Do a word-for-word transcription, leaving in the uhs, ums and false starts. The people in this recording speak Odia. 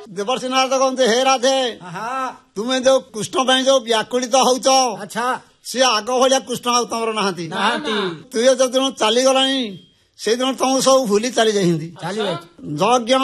ଦେବର୍ଷି ନାରଦ କହନ୍ତି ହେ ରାଧେ ତୁମେ ଯୋଉ କୃଷ୍ଣ ପାଇଁ ଯୋଉ ବ୍ୟାକୁଳିତ ହଉଛ ସିଏ ଆଗ ଭଳିଆ କୃଷ୍ଣ ଆଉ ତମର ନାହାନ୍ତି ତୁଇ ଯୋଉ ଦିନ ଚାଲିଗଲାଣି ସେଇଦିନ ତମକୁ ସବୁ ଭୁଲି ଚାଲି ଯାଇଛନ୍ତି ଯଜ୍ଞ